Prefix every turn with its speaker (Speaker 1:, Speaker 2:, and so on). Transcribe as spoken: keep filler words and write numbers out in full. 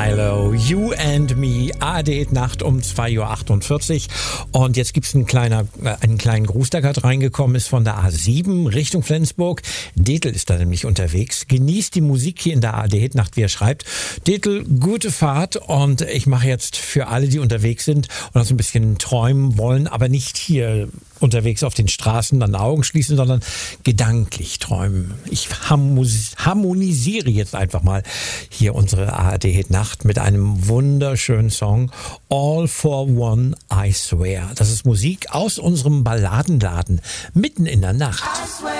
Speaker 1: Milo, You and Me, A R D Nacht um zwei Uhr achtundvierzig. Und jetzt gibt's einen, kleiner, äh, einen kleinen Gruß, der gerade reingekommen ist von der A sieben Richtung Flensburg. Detel ist da nämlich unterwegs. Genießt die Musik hier in der A R D Nacht, wie er schreibt. Detel, gute Fahrt. Und ich mache jetzt für alle, die unterwegs sind und auch so ein bisschen träumen wollen, aber nicht hier unterwegs auf den Straßen dann Augen schließen, sondern gedanklich träumen. Ich harmonisiere jetzt einfach mal hier unsere A R D Nacht mit einem wunderschönen Song All for One, I Swear. Das ist Musik aus unserem Balladenladen mitten in der Nacht.